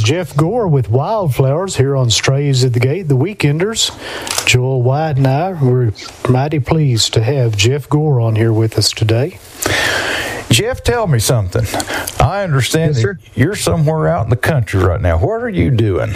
Jeff Gore with Wildflowers here on Strays at the Gate, the Weekenders. Joel White and I were mighty pleased to have Jeff Gore on here with us today. Jeff, tell me something. I understand that you're somewhere out in the country right now. What are you doing?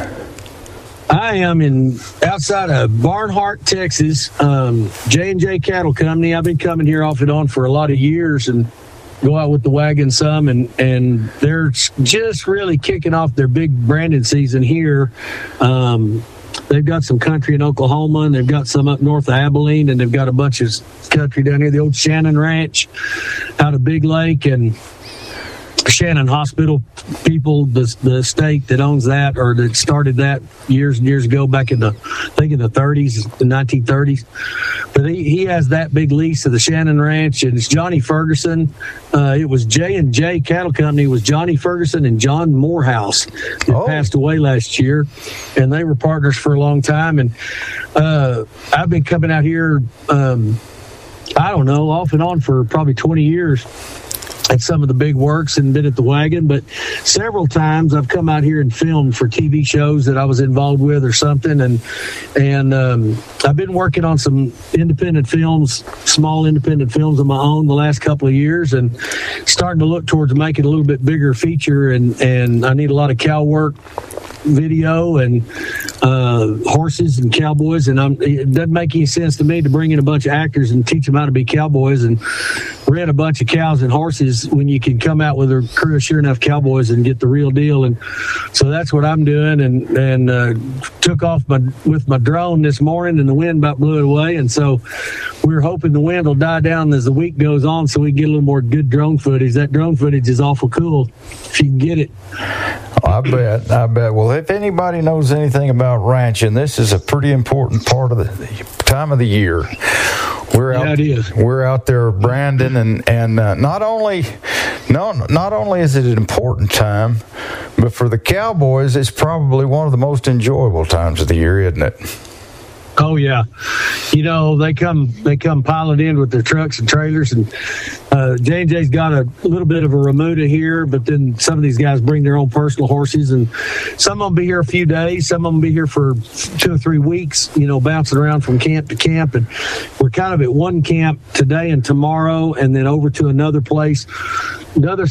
I am outside of Barnhart, Texas, J&J Cattle Company. I've been coming here off and on for a lot of years and go out with the wagon some, and they're just really kicking off their big branding season here. They've got some country in Oklahoma, and they've got some up north of Abilene, and they've got a bunch of country down here, the old Shannon Ranch out of Big Lake, and Shannon Hospital people, the state that owns that or that started that years and years ago, back in the 30s, the 1930s. But he has that big lease of the Shannon Ranch, and it's Johnny Ferguson. It was J&J Cattle Company. It was Johnny Ferguson and John Morehouse that passed away last year, and they were partners for a long time. And I've been coming out here, I don't know, off and on for probably 20 years. At some of the big works and been at the wagon, but several times I've come out here and filmed for TV shows that I was involved with or something, and I've been working on some independent films, small independent films of my own the last couple of years, and starting to look towards making a little bit bigger feature, and I need a lot of cow work video and horses and cowboys, and it doesn't make any sense to me to bring in a bunch of actors and teach them how to be cowboys and rent a bunch of cows and horses when you can come out with a crew of sure enough cowboys and get the real deal. And so that's what I'm doing, and took off with my drone this morning, and the wind about blew it away, and so we're hoping the wind will die down as the week goes on so we can get a little more good drone footage. That drone footage is awful cool if you can get it. I bet. Well, if anybody knows anything about ranching, this is a pretty important part of the time of the year. We're out there branding, and not only is it an important time, but for the cowboys, it's probably one of the most enjoyable times of the year, isn't it? Oh yeah, they come piling in with their trucks and trailers, and J&J's got a little bit of a remuda here, but then some of these guys bring their own personal horses, and some of them be here a few days, some of them be here for 2 or 3 weeks, bouncing around from camp to camp, and we're kind of at one camp today and tomorrow, and then over to another place.